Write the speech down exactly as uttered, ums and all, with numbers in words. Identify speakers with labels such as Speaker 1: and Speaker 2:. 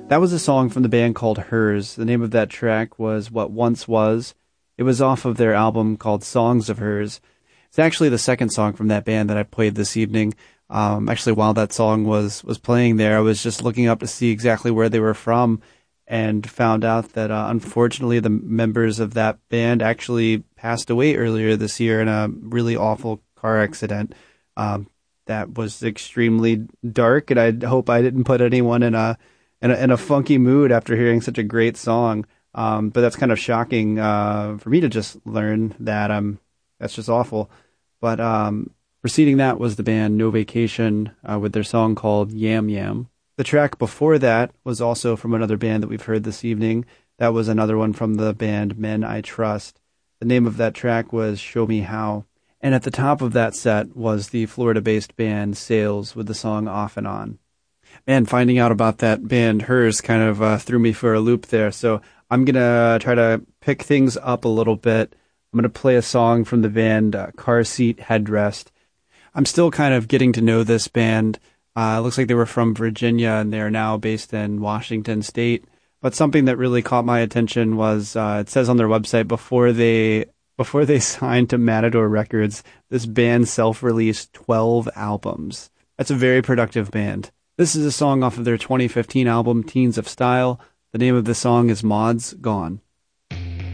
Speaker 1: That was a song from the band called Hers. The name of that track was What Once Was. It was off of their album called Songs of Hers. It's actually the second song from that band that I played this evening. Um, actually, while that song was, was playing there, I was just looking up to see exactly where they were from and found out that, uh, unfortunately, the members of that band actually passed away earlier this year in a really awful car accident. Um, that was extremely dark, and I hope I didn't put anyone in a In a, in a funky mood after hearing such a great song. Um, but that's kind of shocking uh, for me to just learn that. Um, that's just awful. But um, preceding that was the band No Vacation uh, with their song called Yam Yam. The track before that was also from another band that we've heard this evening. That was another one from the band Men I Trust. The name of that track was Show Me How. And at the top of that set was the Florida-based band Sales with the song Off and On. Man, finding out about that band, Hers, kind of uh, threw me for a loop there. So I'm going to try to pick things up a little bit. I'm going to play a song from the band uh, Car Seat Headrest. I'm still kind of getting to know this band. Uh, it looks like they were from Virginia, and they're now based in Washington State. But something that really caught my attention was, uh, it says on their website, before they before they signed to Matador Records, this band self-released twelve albums. That's a very productive band. This is a song off of their twenty fifteen album, Teens of Style. The name of the song is Maud's Gone.